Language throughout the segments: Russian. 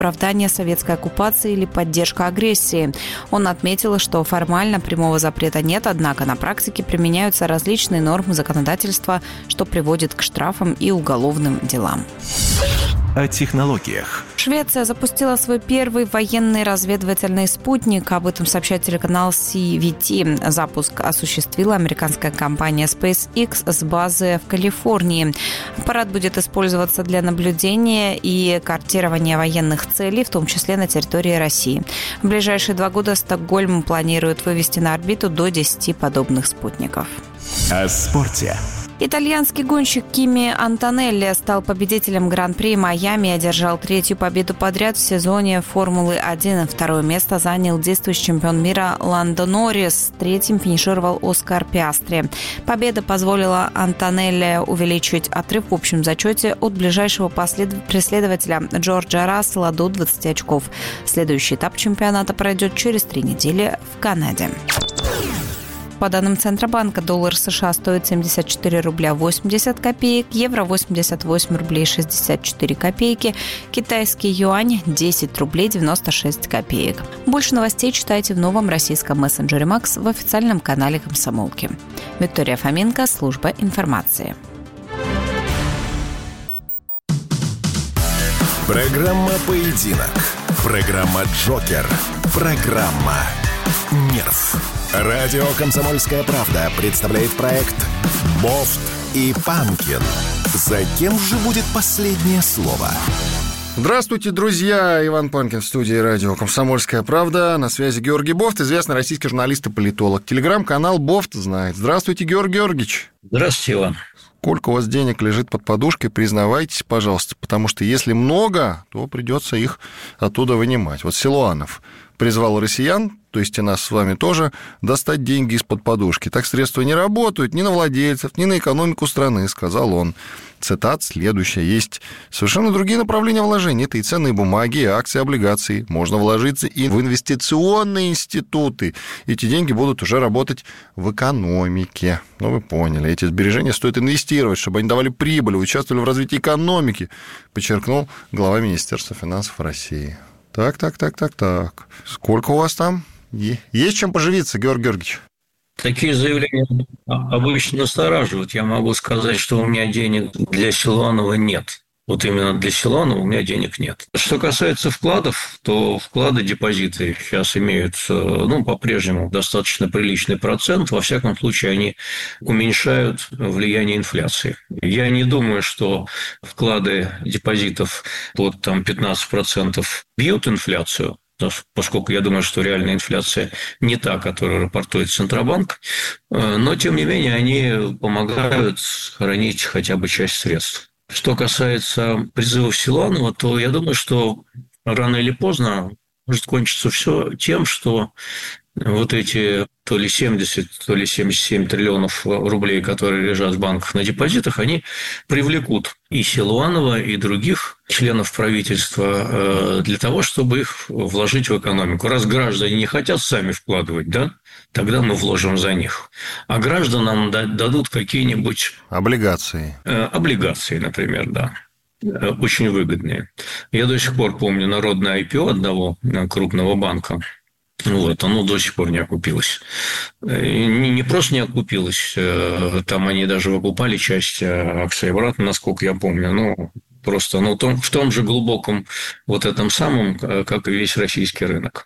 оправдание советской оккупации или поддержка агрессии. Он отметил, что формально прямого запрета нет, однако на практике применяются различные нормы законодательства, что приводит к штрафам и уголовным делам. О технологиях. Швеция запустила свой первый военный разведывательный спутник. Об этом сообщает телеканал CVT. Запуск осуществила американская компания SpaceX с базы в Калифорнии. Аппарат будет использоваться для наблюдения и картирования военных целей, в том числе на территории России. В ближайшие 2 года Стокгольм планирует вывести на орбиту до 10 подобных спутников. О спорте. Итальянский гонщик Кими Антонелли стал победителем Гран-при Майами и одержал 3-ю победу подряд в сезоне Формулы-1. 2-е место занял действующий чемпион мира Ландо Норрис. 3-м финишировал Оскар Пиастри. Победа позволила Антонелли увеличить отрыв в общем зачете от ближайшего преследователя Джорджа Рассела до 20 очков. Следующий этап чемпионата пройдет через 3 недели в Канаде. По данным Центробанка, доллар США стоит 74 рубля 80 копеек, евро 88 рублей 64 копейки, китайский юань 10 рублей 96 копеек. Больше новостей читайте в новом российском мессенджере Макс в официальном канале Комсомолки. Виктория Фоменко, служба информации. Программа «Поединок». Программа «Джокер». Программа «Нерв». Радио «Комсомольская правда» представляет проект «Бофт и Панкин». За кем же будет последнее слово? Здравствуйте, друзья! Иван Панкин в студии радио «Комсомольская правда». На связи Георгий Бофт, известный российский журналист и политолог. Телеграм-канал «Бофт» знает. Здравствуйте, Георгий Георгиевич. Здравствуйте, Иван. Сколько у вас денег лежит под подушкой, признавайтесь, пожалуйста, потому что если много, то придется их оттуда вынимать. Вот Силуанов призвал россиян, то есть и нас с вами тоже, достать деньги из-под подушки. Так средства не работают ни на владельцев, ни на экономику страны, сказал он. Цитат следующая. Есть совершенно другие направления вложений. Это и ценные бумаги, и акции, облигации. Можно вложиться и в инвестиционные институты. Эти деньги будут уже работать в экономике. Ну, вы поняли. Эти сбережения стоит инвестировать, чтобы они давали прибыль, участвовали в развитии экономики, подчеркнул глава Министерства финансов России. Так. Сколько у вас там? Есть чем поживиться, Георгий Георгиевич? Такие заявления обычно настораживают. Я могу сказать, что у меня денег для Силуанова нет. Вот именно для Силуанова у меня денег нет. Что касается вкладов, то вклады, депозиты сейчас имеют, по-прежнему достаточно приличный процент. Во всяком случае, они уменьшают влияние инфляции. Я не думаю, что вклады депозитов под 15% бьют инфляцию, поскольку я думаю, что реальная инфляция не та, которую рапортует Центробанк, но, тем не менее, они помогают сохранить хотя бы часть средств. Что касается призывов Силуанова, то я думаю, что рано или поздно может кончиться все тем, что вот эти то ли 70, то ли 77 триллионов рублей, которые лежат в банках на депозитах, они привлекут и Силуанова, и других членов правительства для того, чтобы их вложить в экономику. Раз граждане не хотят сами вкладывать, да, тогда мы вложим за них. А гражданам дадут какие-нибудь... Облигации. Облигации, например, да. Очень выгодные. Я до сих пор помню народное IPO одного крупного банка. Оно до сих пор не окупилось. Не просто не окупилось, там они даже выкупали часть акций обратно, насколько я помню. Просто в том же глубоком этом самом, как и весь российский рынок.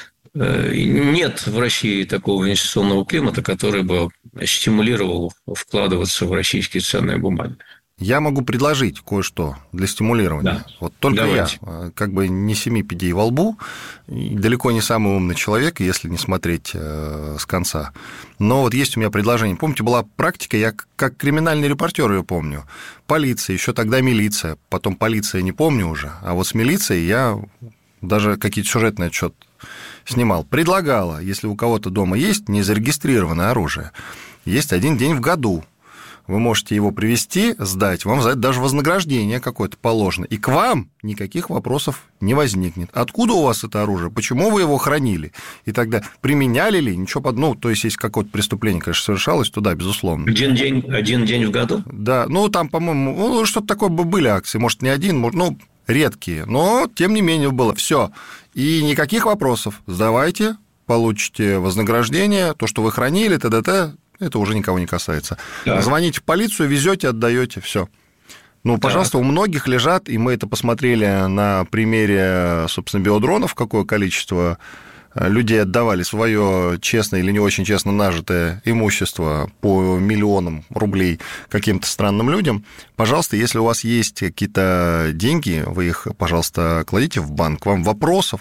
Нет в России такого инвестиционного климата, который бы стимулировал вкладываться в российские ценные бумаги. Я могу предложить кое-что для стимулирования. Да. Только давайте. Я, не 7 пядей во лбу, далеко не самый умный человек, если не смотреть с конца. Но есть у меня предложение. Помните, была практика, я как криминальный репортер ее помню. Полиция, еще тогда милиция, потом полиция, не помню уже. А вот с милицией я даже какие-то сюжетные отчеты снимал. Предлагала, если у кого-то дома есть незарегистрированное оружие, есть 1 день в году. Вы можете его привезти, сдать, вам за это даже вознаграждение какое-то положено. И к вам никаких вопросов не возникнет. Откуда у вас это оружие? Почему вы его хранили? И тогда применяли ли? Ничего подобного. То есть, если какое-то преступление, конечно, совершалось, то да, безусловно. 1 день в году? Да, там, по-моему, что-то такое были акции. Может, не один, редкие, но, тем не менее, было все. И никаких вопросов. Сдавайте, получите вознаграждение, то, что вы хранили, т.д. Это уже никого не касается. Да. Звоните в полицию, везете, отдаете, все. Ну, пожалуйста, у многих лежат, и мы это посмотрели на примере, собственно, биодронов, какое количество людей отдавали свое честно или не очень честно нажитое имущество по миллионам рублей каким-то странным людям. Пожалуйста, если у вас есть какие-то деньги, вы их, пожалуйста, кладите в банк. Вам вопросов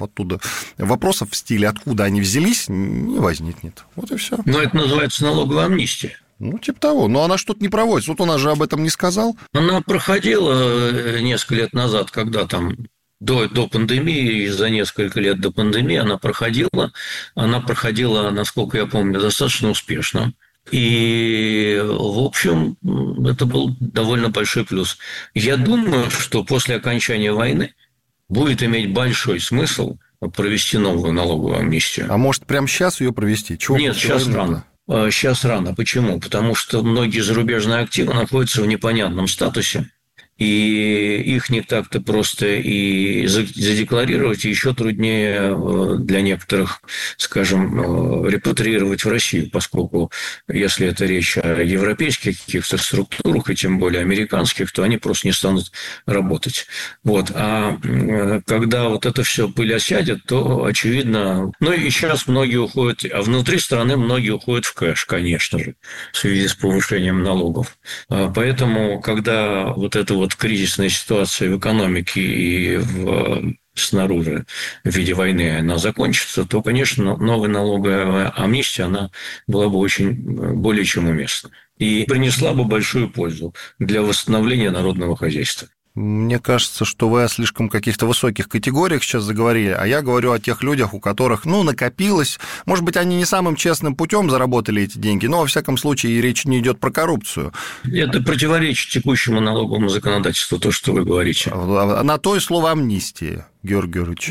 в стиле, откуда они взялись, не возникнет. Вот и все. Но это называется налоговая амнистия. Ну, типа того. Но она что-то не проводится. Вот у нас же об этом не сказал. Она проходила несколько лет назад, когда там до пандемии, за несколько лет до пандемии она проходила, насколько я помню, достаточно успешно. И, в общем, это был довольно большой плюс. Я думаю, что после окончания войны будет иметь большой смысл провести новую налоговую амнистию. А может, прямо сейчас ее провести? Чего? Нет, сейчас рано. Сейчас рано. Почему? Потому что многие зарубежные активы находятся в непонятном статусе. И их не так-то просто и задекларировать, и еще труднее для некоторых, скажем, репатриировать в Россию, поскольку если это речь о европейских каких-то структурах, и тем более американских, то они просто не станут работать. Вот. А когда вот это все пыль осядет, то очевидно... Ну и сейчас многие уходят, а внутри страны многие уходят в кэш, конечно же, в связи с повышением налогов. Поэтому, когда вот это вот кризисная ситуация в экономике и снаружи в виде войны она закончится, то, конечно, новая налоговая амнистия, она была бы более чем уместна. И принесла бы большую пользу для восстановления народного хозяйства. Мне кажется, что вы о слишком каких-то высоких категориях сейчас заговорили, а я говорю о тех людях, у которых, накопилось. Может быть, они не самым честным путем заработали эти деньги, но, во всяком случае, речь не идет про коррупцию. Это противоречит текущему налоговому законодательству, то, что вы говорите. На то и слово амнистия, Георгий Георгиевич.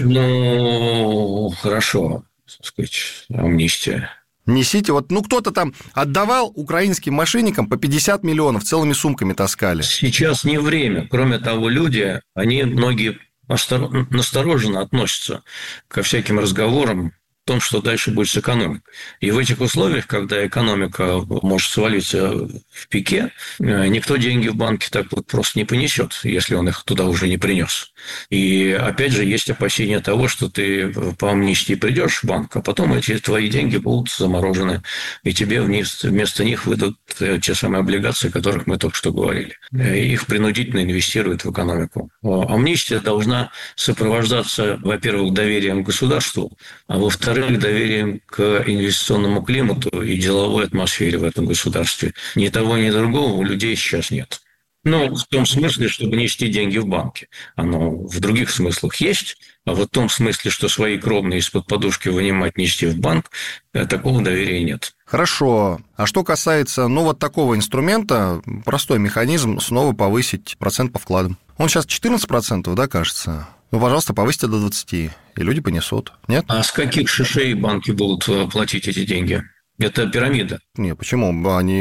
Ну, хорошо, так сказать, амнистия. Несите, кто-то там отдавал украинским мошенникам по 50 миллионов, целыми сумками таскали. Сейчас не время. Кроме того, люди, многие настороженно относятся ко всяким разговорам о том, что дальше будет с экономикой. И в этих условиях, когда экономика может свалиться в пике, никто деньги в банке так вот просто не понесет, если он их туда уже не принес. И опять же есть опасения того, что ты по амнистии придешь в банк, а потом эти твои деньги будут заморожены, и тебе вместо них выдадут те самые облигации, о которых мы только что говорили. Их принудительно инвестируют в экономику. Амнистия должна сопровождаться, во-первых, доверием к государству, а во-вторых, доверием к инвестиционному климату и деловой атмосфере в этом государстве. Ни того, ни другого у людей сейчас нет. В том смысле, чтобы нести деньги в банке. Оно в других смыслах есть, а вот в том смысле, что свои кровные из-под подушки вынимать, нести в банк, такого доверия нет. Хорошо. А что касается, такого инструмента, простой механизм снова повысить процент по вкладам. Он сейчас 14%, да, кажется? Пожалуйста, повысьте до 20%, и люди понесут. Нет? А с каких шишей банки будут платить эти деньги? Это пирамида. Не, почему?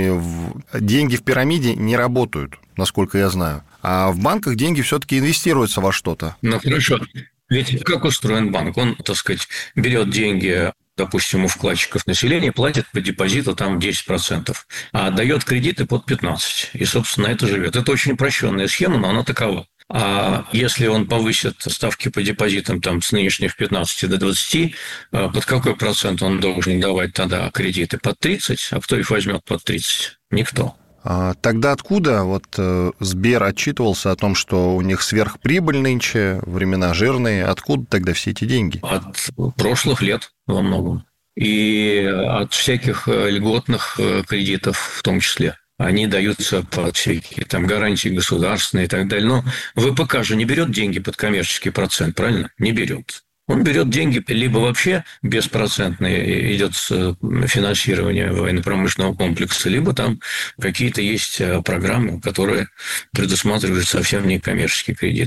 Деньги в пирамиде не работают, насколько я знаю. А в банках деньги все-таки инвестируются во что-то. Хорошо. Ведь как устроен банк? Он, берет деньги, допустим, у вкладчиков населения, платит по депозиту там 10%, а отдает кредиты под 15%. И, собственно, это живет. Это очень упрощенная схема, но она такова. А если он повысит ставки по депозитам с нынешних 15 до 20, под какой процент он должен давать тогда кредиты? Под 30? А кто их возьмет под 30? Никто. Тогда откуда Сбер отчитывался о том, что у них сверхприбыль нынче, времена жирные? Откуда тогда все эти деньги? От прошлых лет во многом. И от всяких льготных кредитов в том числе. Они даются под всякие гарантии государственные и так далее. Но ВПК же не берет деньги под коммерческий процент, правильно? Не берет. Он берет деньги либо вообще беспроцентные, идет финансирование военно-промышленного комплекса, либо там какие-то есть программы, которые предусматривают совсем не коммерческий кредит.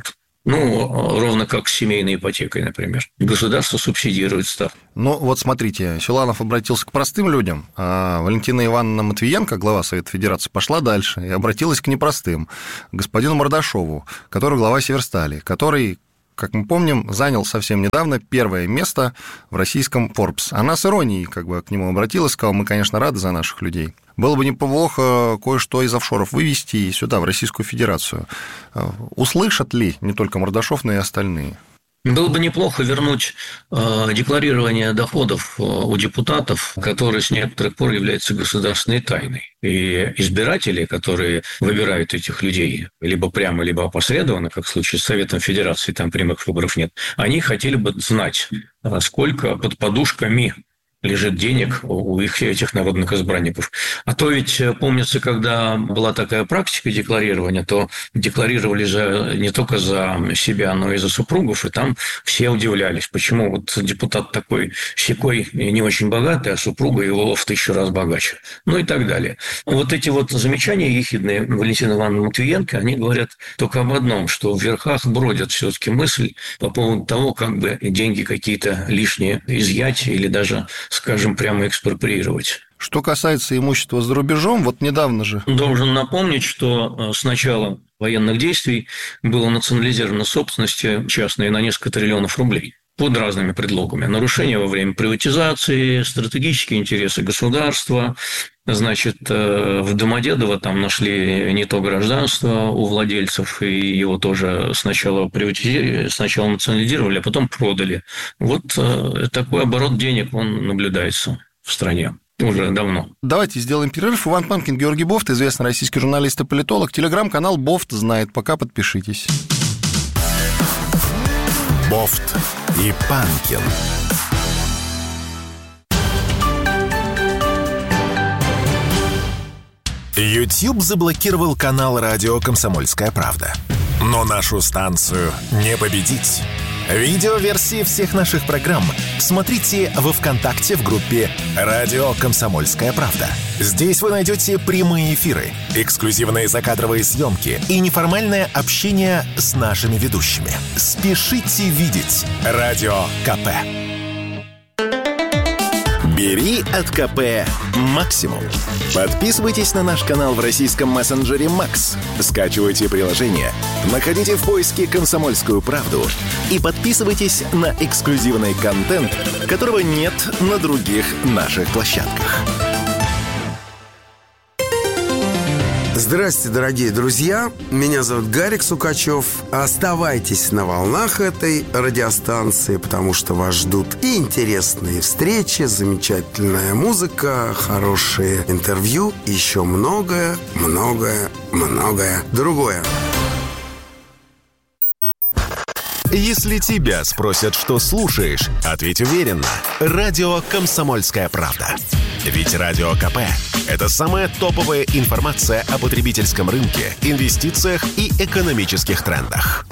Ровно как с семейной ипотекой, например. Государство субсидирует ставку. Вот смотрите, Силуанов обратился к простым людям, а Валентина Ивановна Матвиенко, глава Совета Федерации, пошла дальше и обратилась к непростым, к господину Мордашову, который глава Северстали, который, как мы помним, занял совсем недавно первое место в российском Forbes. Она с иронией к нему обратилась, сказала: мы, конечно, рады за наших людей. Было бы неплохо кое-что из офшоров вывести сюда, в Российскую Федерацию. Услышат ли не только Мордашов, но и остальные? Было бы неплохо вернуть декларирование доходов у депутатов, которое с некоторых пор является государственной тайной. И избиратели, которые выбирают этих людей либо прямо, либо опосредованно, как в случае с Советом Федерации, там прямых выборов нет, они хотели бы знать, сколько под подушками лежит денег у этих народных избранников. А то ведь, помнится, когда была такая практика декларирования, то декларировали же не только за себя, но и за супругов, и там все удивлялись, почему депутат такой сякой не очень богатый, а супруга его в 1000 раз богаче. И так далее. Эти замечания ехидные Валентины Ивановны Матвиенко, они говорят только об одном, что в верхах бродят все-таки мысль по поводу того, как бы деньги какие-то лишние изъять или даже, скажем, прямо экспроприировать. Что касается имущества за рубежом, недавно же... Должен напомнить, что с начала военных действий было национализировано собственность частная на несколько триллионов рублей под разными предлогами. Нарушения во время приватизации, стратегические интересы государства. В Домодедово там нашли не то гражданство у владельцев, и его тоже сначала национализировали, а потом продали. Такой оборот денег, он наблюдается в стране уже давно. Давайте сделаем перерыв. Иван Панкин, Георгий Бофт, известный российский журналист и политолог. Телеграм-канал Бофт знает. Пока подпишитесь. Бофт и Панкин. YouTube заблокировал канал «Радио Комсомольская правда». Но нашу станцию не победить. Видеоверсии всех наших программ смотрите во ВКонтакте в группе «Радио Комсомольская правда». Здесь вы найдете прямые эфиры, эксклюзивные закадровые съемки и неформальное общение с нашими ведущими. Спешите видеть «Радио КП». Бери от КП максимум. Подписывайтесь на наш канал в российском мессенджере Макс. Скачивайте приложение, находите в поиске «Комсомольскую правду» и подписывайтесь на эксклюзивный контент, которого нет на других наших площадках. Здравствуйте, дорогие друзья. Меня зовут Гарик Сукачев. Оставайтесь на волнах этой радиостанции, потому что вас ждут и интересные встречи, замечательная музыка, хорошие интервью, еще многое другое. Если тебя спросят, что слушаешь, ответь уверенно. Радио «Комсомольская правда». Ведь Радио КП – это самая топовая информация о потребительском рынке, инвестициях и экономических трендах.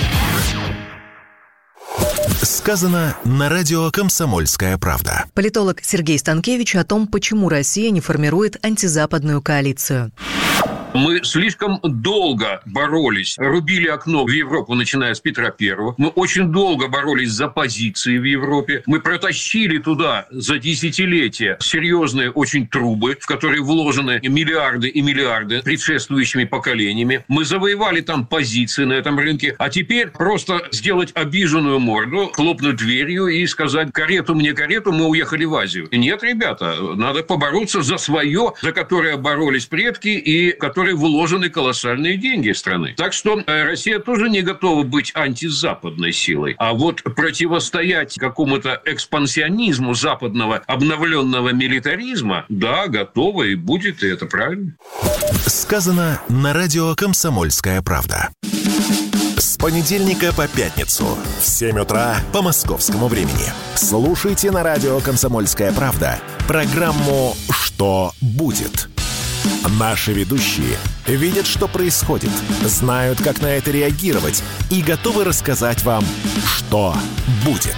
Сказано на радио «Комсомольская правда». Политолог Сергей Станкевич о том, почему Россия не формирует антизападную коалицию. Мы слишком долго боролись, рубили окно в Европу, начиная с Петра Первого. Мы очень долго боролись за позиции в Европе. Мы протащили туда за десятилетия серьезные очень трубы, в которые вложены миллиарды и миллиарды предшествующими поколениями. Мы завоевали там позиции на этом рынке. А теперь просто сделать обиженную морду, хлопнуть дверью и сказать: карету мне, карету, мы уехали в Азию. Нет, ребята, надо побороться за свое, за которое боролись предки и которое вложены колоссальные деньги страны. Так что Россия тоже не готова быть антизападной силой. А противостоять какому-то экспансионизму западного обновленного милитаризма, да, готова и будет, и это правильно. Сказано на радио «Комсомольская правда». С понедельника по пятницу в 7 утра по московскому времени. Слушайте на радио «Комсомольская правда» программу «Что будет?». Наши ведущие видят, что происходит, знают, как на это реагировать и готовы рассказать вам, что будет.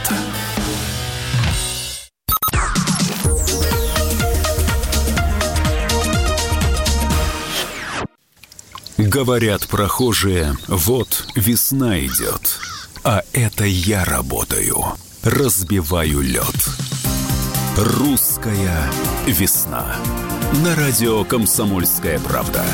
Говорят прохожие, вот весна идет, а это я работаю, разбиваю лед. Русская весна. На радио «Комсомольская правда».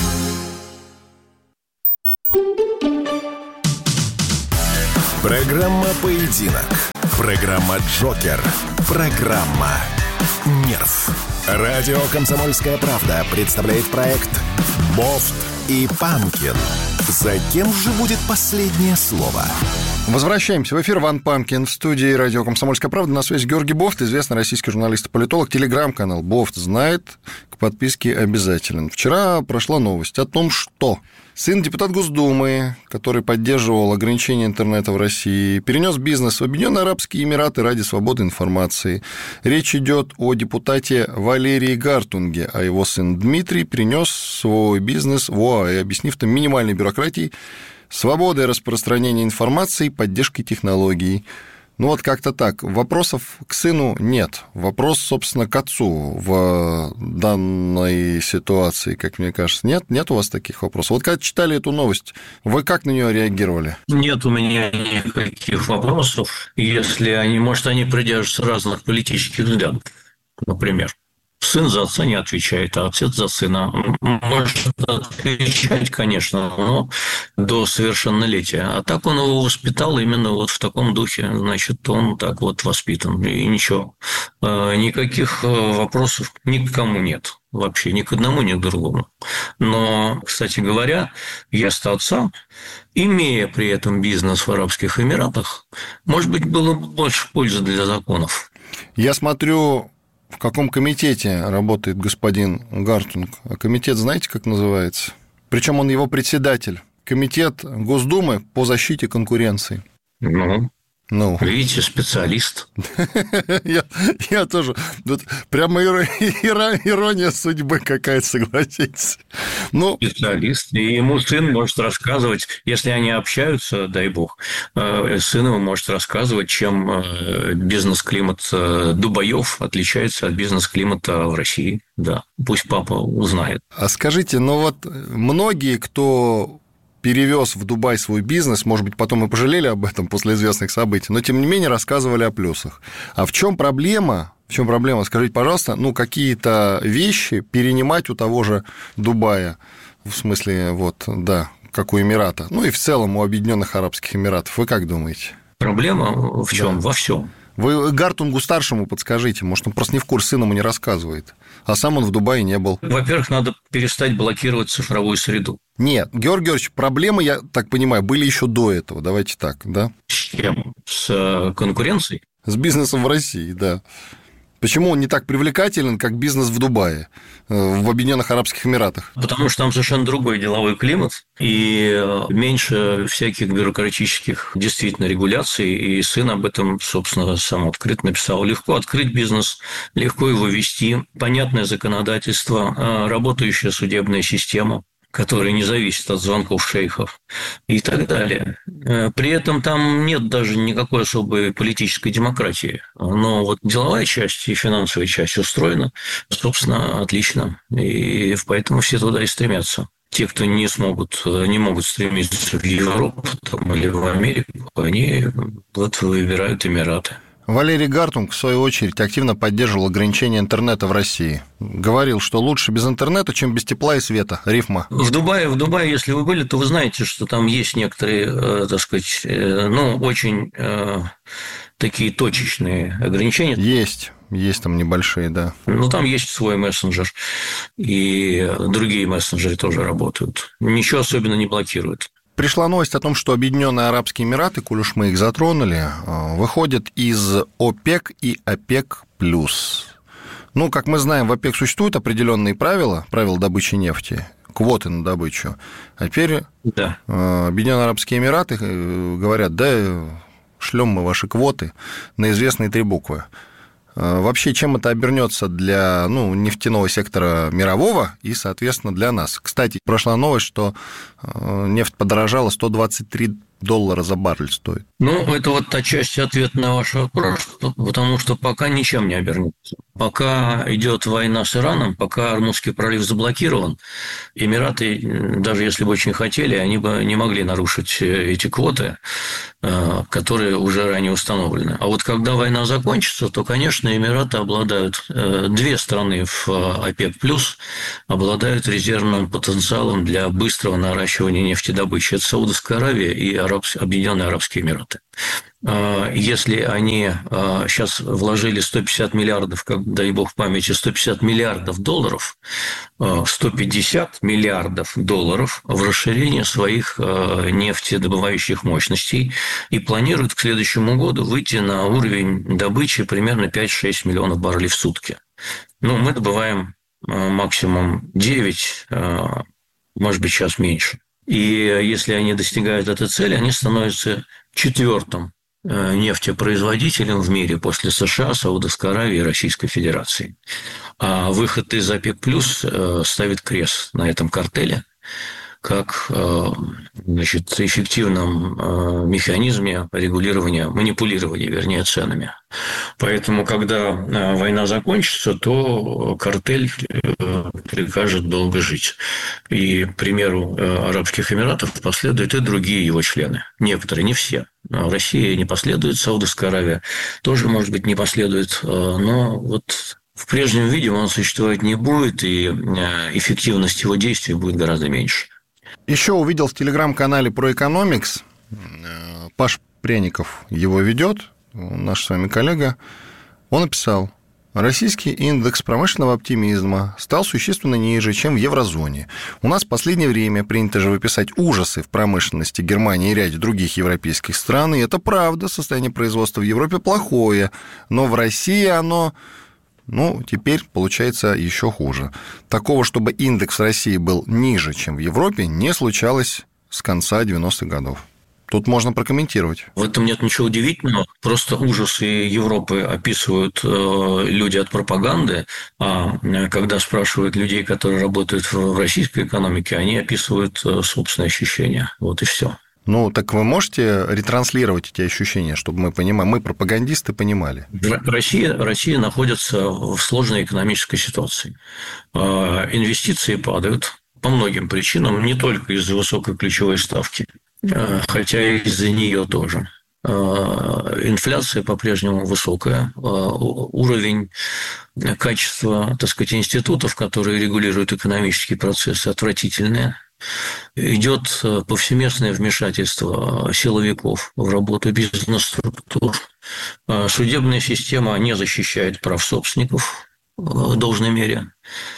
Программа «Поединок». Программа «Джокер». Программа «Нерв». Радио «Комсомольская правда» представляет проект «Бофт и Панкин». За кем же будет последнее слово? Возвращаемся в эфир. Ван Панкин в студии радио «Комсомольская правда». На связи Георгий Бофт, известный российский журналист и политолог. Телеграм-канал «Бофт знает», к подписке обязателен. Вчера прошла новость о том, что сын депутата Госдумы, который поддерживал ограничение интернета в России, перенес бизнес в Объединенные Арабские Эмираты ради свободы информации. Речь идет о депутате Валерии Гартунге, а его сын Дмитрий перенес свой бизнес в ОАЭ, объяснив там минимальной бюрократией, свободой распространения информации, поддержкой технологий. Ну вот как-то так. Вопросов к сыну нет. Вопрос, собственно, к отцу в данной ситуации, как мне кажется. Нет у вас таких вопросов? Вот когда читали эту новость, вы как на нее реагировали? Нет у меня никаких вопросов, если они, может, они придерживаются разных политических взглядов, например. Сын за отца не отвечает, а отец за сына. Может отвечать, конечно, но до совершеннолетия. А так он его воспитал именно вот в таком духе. Значит, он так вот воспитан. И ничего. Никаких вопросов ни к кому нет. Вообще ни к одному, ни к другому. Но, кстати говоря, вместо отца, имея при этом бизнес в Арабских Эмиратах, может быть, было бы больше пользы для законов. Я смотрю, в каком комитете работает господин Гартунг. А комитет знаете, как называется? Причем он его председатель. Комитет Госдумы по защите конкуренции. Видите, специалист. Я тоже. Тут прямо ирония судьбы какая-то, согласитесь. Специалист. И ему сын может рассказывать, если они общаются, дай бог, сын ему может рассказывать, чем бизнес-климат Дубаев отличается от бизнес-климата в России. Да, пусть папа узнает. А скажите, многие, кто перевез в Дубай свой бизнес, может быть, потом и пожалели об этом после известных событий, но, тем не менее, рассказывали о плюсах. А в чем проблема? Скажите, пожалуйста, какие-то вещи перенимать у того же Дубая, в смысле, как у Эмирата, и в целом у Объединенных Арабских Эмиратов. Вы как думаете? Проблема в чем? Да. Во всем. Вы Гартунгу-старшему подскажите, может, он просто не в курсе, сын ему не рассказывает, а сам он в Дубае не был. Во-первых, надо перестать блокировать цифровую среду. Нет, Георгий Георгиевич, проблемы, я так понимаю, были еще до этого, давайте так, да? С чем? С конкуренцией? С бизнесом в России, да. Почему он не так привлекателен, как бизнес в Дубае, в Объединенных Арабских Эмиратах? Потому что там совершенно другой деловой климат и меньше всяких бюрократических действительно регуляций. И сын об этом, собственно, сам открыто написал. Легко открыть бизнес, легко его вести, понятное законодательство, работающая судебная система, который не зависит от звонков шейхов и так далее. При этом там нет даже никакой особой политической демократии. Но деловая часть и финансовая часть устроена, собственно, отлично. И поэтому все туда и стремятся. Те, кто не могут стремиться в Европу или в Америку, они выбирают Эмираты. Валерий Гартунг, в свою очередь, активно поддерживал ограничение интернета в России. Говорил, что лучше без интернета, чем без тепла и света. Рифма. В Дубае, если вы были, то вы знаете, что там есть некоторые, очень такие точечные ограничения. Есть там небольшие, да. Там есть свой мессенджер, и другие мессенджеры тоже работают. Ничего особенно не блокируют. Пришла новость о том, что Объединенные Арабские Эмираты, коль уж мы их затронули, выходят из ОПЕК и ОПЕК+. Как мы знаем, в ОПЕК существуют определенные правила добычи нефти, квоты на добычу. А теперь Объединенные Арабские Эмираты говорят, шлем мы ваши квоты на известные 3 буквы. Вообще, чем это обернется для нефтяного сектора мирового и, соответственно, для нас? Кстати, прошла новость, что нефть подорожала, $123 за баррель стоит. Это отчасти ответ на ваш вопрос, потому что пока ничем не обернется. Пока идет война с Ираном, пока Ормузский пролив заблокирован, Эмираты, даже если бы очень хотели, они бы не могли нарушить эти квоты, которые уже ранее установлены. А вот когда война закончится, то, конечно, Эмираты обладают, две страны в ОПЕК+, обладают резервным потенциалом для быстрого наращивания нефтедобычи. Это Саудовская Аравия и Объединенные Арабские Эмираты. Если они сейчас вложили 150 миллиардов, дай бог памяти, 150 миллиардов долларов, 150 миллиардов долларов в расширение своих нефтедобывающих мощностей и планируют к следующему году выйти на уровень добычи примерно 5-6 миллионов баррелей в сутки. Ну, мы добываем максимум 9, может быть, сейчас меньше. И если они достигают этой цели, они становятся четвертым нефтепроизводителем в мире после США, Саудовской Аравии и Российской Федерации. А выход из ОПЕК+ ставит крест на этом картеле как, значит, эффективном механизме регулирования, манипулирования, вернее, ценами. Поэтому, когда война закончится, то картель прикажет долго жить. И, к примеру, Арабских Эмиратов последуют и другие его члены. Некоторые, не все. Россия не последует, Саудовская Аравия тоже, может быть, не последует. Но вот в прежнем виде он существовать не будет, и эффективность его действий будет гораздо меньше. Еще увидел в телеграм-канале ProEconomics, Паш Пряников его ведет, наш с вами коллега, он написал: российский индекс промышленного оптимизма стал существенно ниже, чем в еврозоне. У нас в последнее время принято же выписать ужасы в промышленности Германии и ряде других европейских стран, и это правда, состояние производства в Европе плохое, но в России оно... теперь получается еще хуже. Такого, чтобы индекс в России был ниже, чем в Европе, не случалось с конца 90-х годов. Тут можно прокомментировать. В этом нет ничего удивительного. Просто ужасы Европы описывают люди от пропаганды, а когда спрашивают людей, которые работают в российской экономике, они описывают собственные ощущения. Вот и все. Так вы можете ретранслировать эти ощущения, чтобы мы понимали, мы, пропагандисты, понимали? Россия находится в сложной экономической ситуации. Инвестиции падают по многим причинам, не только из-за высокой ключевой ставки, хотя и из-за нее тоже. Инфляция по-прежнему высокая, уровень качества, институтов, которые регулируют экономические процессы, отвратительный. Идет повсеместное вмешательство силовиков в работу бизнес-структур. Судебная система не защищает прав собственников в должной мере.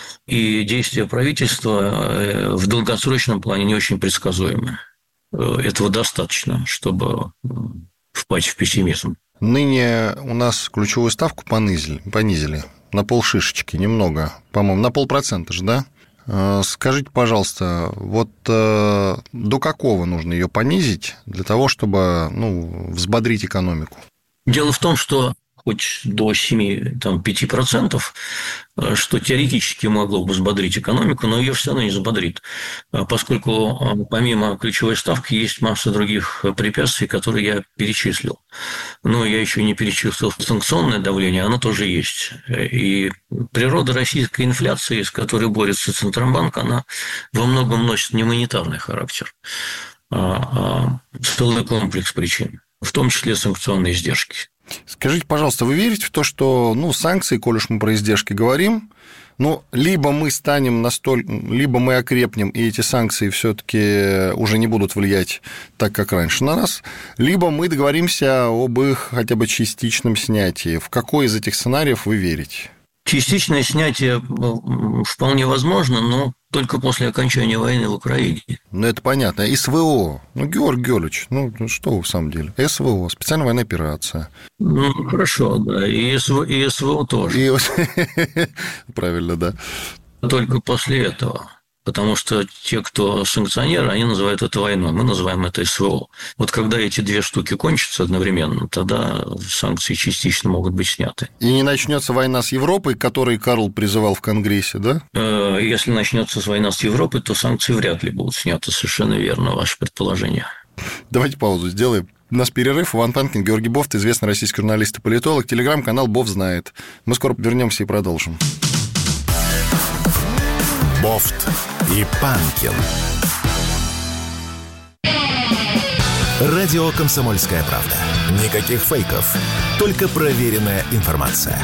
И действия правительства в долгосрочном плане не очень предсказуемы. Этого достаточно, чтобы впасть в пессимизм. Ныне у нас ключевую ставку понизили на полшишечки, немного, по-моему, на 0,5% же, да? Скажите, пожалуйста, вот до какого нужно ее понизить для того, чтобы взбодрить экономику? Дело в том, что хоть до 7-5%, что теоретически могло бы взбодрить экономику, но ее все равно не взбодрит, поскольку помимо ключевой ставки есть масса других препятствий, которые я перечислил. Но я еще не перечислил санкционное давление, оно тоже есть. И природа российской инфляции, с которой борется Центробанк, она во многом носит не монетарный характер, а целый комплекс причин, в том числе санкционные издержки. Скажите, пожалуйста, вы верите в то, что санкции, коль уж мы про издержки говорим, либо мы станем либо мы окрепнем, и эти санкции все-таки уже не будут влиять так, как раньше на нас, либо мы договоримся об их хотя бы частичном снятии. В какой из этих сценариев вы верите? Частичное снятие вполне возможно, но только после окончания войны в Украине. Это понятно. СВО. Георгий Георгиевич, что вы в самом деле? СВО, специальная военная операция. Хорошо, да. И СВО тоже. Правильно, да. Только после этого. Потому что те, кто санкционеры, они называют это войной, мы называем это СВО. Вот когда эти две штуки кончатся одновременно, тогда санкции частично могут быть сняты. И не начнется война с Европой, к которой Карл призывал в Конгрессе, да? Если начнется война с Европой, то санкции вряд ли будут сняты. Совершенно верно, ваше предположение. Давайте паузу сделаем. У нас перерыв. Иван Панкин, Георгий Бофт, известный российский журналист и политолог. Телеграм-канал «Бофт знает». Мы скоро вернемся и продолжим. Бофт и Панкин. Радио «Комсомольская правда». Никаких фейков, только проверенная информация.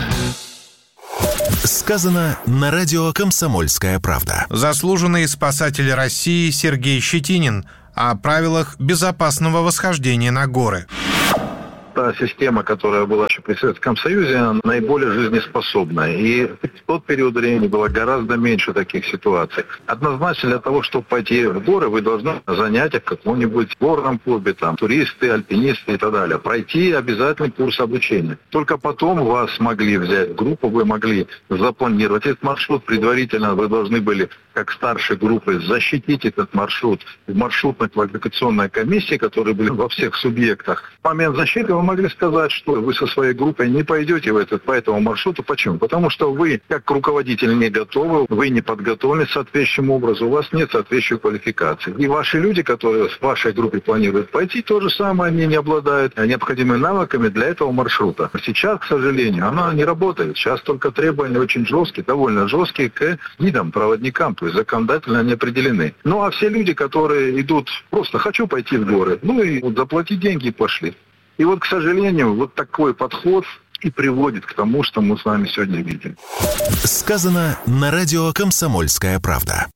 Сказано на радио «Комсомольская правда». Заслуженный спасатель России Сергей Щетинин о правилах безопасного восхождения на горы. Та система, которая была еще при Советском Союзе, она наиболее жизнеспособная. И в тот период времени было гораздо меньше таких ситуаций. Однозначно для того, чтобы пойти в горы, вы должны занятия в каком-нибудь горном клубе, там, туристы, альпинисты и так далее. Пройти обязательный курс обучения. Только потом вас могли взять в группу, вы могли запланировать этот маршрут. Предварительно вы должны были, как старшей группы, защитить этот маршрут в маршрутно-квалификационной комиссии, которые были во всех субъектах. В момент защиты вы могли сказать, что вы со своей группой не пойдете по этому маршруту. Почему? Потому что вы, как руководитель, не готовы, вы не подготовлены соответствующим образом, у вас нет соответствующей квалификации. И ваши люди, которые в вашей группе планируют пойти, то же самое, они не обладают необходимыми навыками для этого маршрута. Сейчас, к сожалению, она не работает. Сейчас только требования очень жесткие, довольно жесткие к гидам, проводникам, то есть законодательно они определены. Ну а все люди, которые идут просто «хочу пойти в горы», ну и вот заплатить деньги и пошли. И вот, к сожалению, вот такой подход и приводит к тому, что мы с вами сегодня видим. Сказано на радио «Комсомольская правда».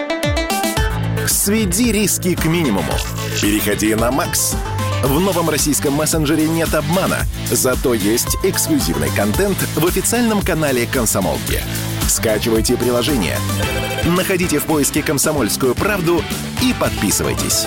Сведи риски к минимуму. Переходи на Макс. В новом российском мессенджере нет обмана, зато есть эксклюзивный контент в официальном канале «Комсомолки». Скачивайте приложение, находите в поиске «Комсомольскую правду» и подписывайтесь.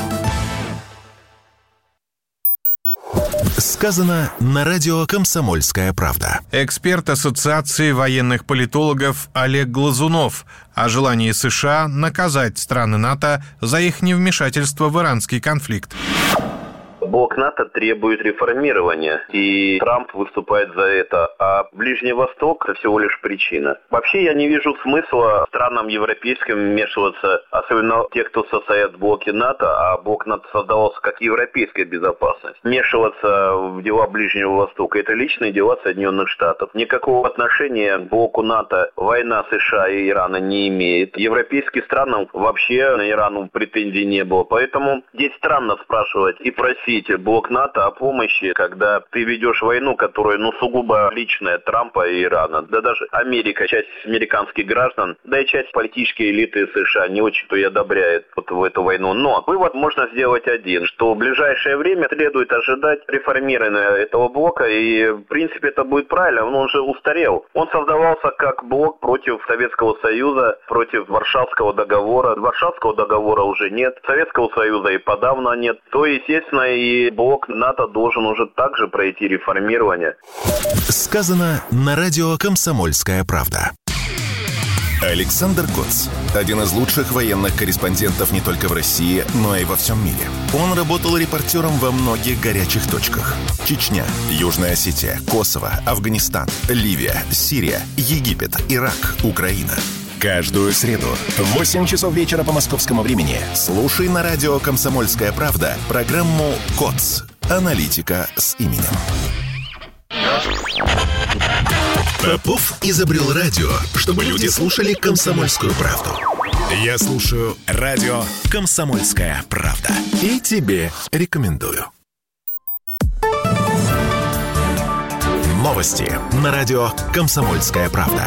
Сказано на радио «Комсомольская правда». Эксперт Ассоциации военных политологов Олег Глазунов о желании США наказать страны НАТО за их невмешательство в иранский конфликт. Блок НАТО требует реформирования, и Трамп выступает за это, а Ближний Восток – это всего лишь причина. Вообще я не вижу смысла странам европейским вмешиваться, особенно те, кто состоят в блоке НАТО, а блок НАТО создавался как европейская безопасность. Вмешиваться в дела Ближнего Востока – это личные дела Соединенных Штатов. Никакого отношения к блоку НАТО война США и Ирана не имеет. Европейским странам вообще на Ирану претензий не было, поэтому здесь странно спрашивать и просить блок НАТО о помощи, когда ты ведешь войну, которая, сугубо личная Трампа и Ирана. Да даже Америка, часть американских граждан, да и часть политической элиты США не очень-то и одобряет в эту войну. Но вывод можно сделать один, что в ближайшее время следует ожидать реформирования этого блока, и в принципе это будет правильно, он уже устарел. Он создавался как блок против Советского Союза, против Варшавского договора. Варшавского договора уже нет, Советского Союза и подавно нет. То, естественно, и блок НАТО должен уже также пройти реформирование. Сказано на радио «Комсомольская правда». Александр Коц – один из лучших военных корреспондентов не только в России, но и во всем мире. Он работал репортером во многих горячих точках. Чечня, Южная Осетия, Косово, Афганистан, Ливия, Сирия, Египет, Ирак, Украина. Каждую среду в 8 часов вечера по московскому времени слушай на радио «Комсомольская правда» программу «КОЦ. Аналитика с именем». Попов изобрел радио, чтобы люди слушали «Комсомольскую правду». Я слушаю радио «Комсомольская правда». И тебе рекомендую. Новости на радио «Комсомольская правда».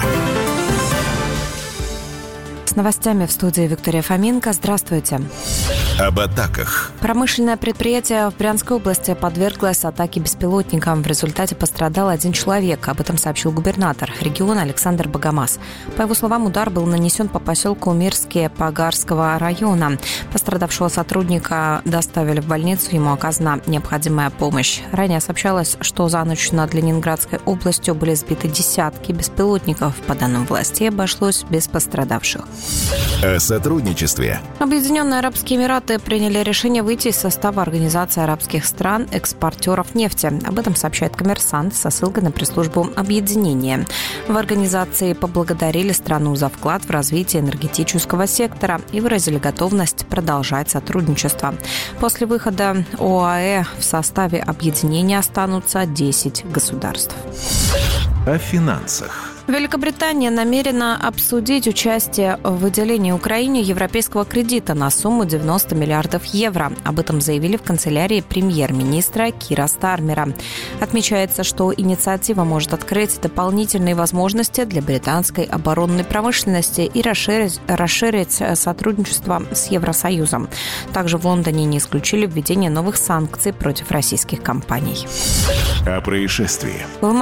С новостями в студии Виктория Фоменко. Здравствуйте. Об атаках. Промышленное предприятие в Брянской области подверглось атаке беспилотником. В результате пострадал один человек. Об этом сообщил губернатор региона Александр Богомаз. По его словам, удар был нанесен по поселку Мирские Погарского района. Пострадавшего сотрудника доставили в больницу, ему оказана необходимая помощь. Ранее сообщалось, что за ночь над Ленинградской областью были сбиты десятки беспилотников. По данным властей, обошлось без пострадавших. О сотрудничестве. Объединенные Арабские Эмираты приняли решение выйти из состава Организации арабских стран экспортеров нефти. Об этом сообщает «Коммерсант» со ссылкой на пресс-службу объединения. В организации поблагодарили страну за вклад в развитие энергетического сектора и выразили готовность продолжать сотрудничество. После выхода ОАЭ в составе объединения останутся 10 государств. О финансах. Великобритания намерена обсудить участие в выделении Украине европейского кредита на сумму 90 миллиардов евро. Об этом заявили в канцелярии премьер-министра Кира Стармера. Отмечается, что инициатива может открыть дополнительные возможности для британской оборонной промышленности и расширить сотрудничество с Евросоюзом. Также в Лондоне не исключили введение новых санкций против российских компаний. О происшествии.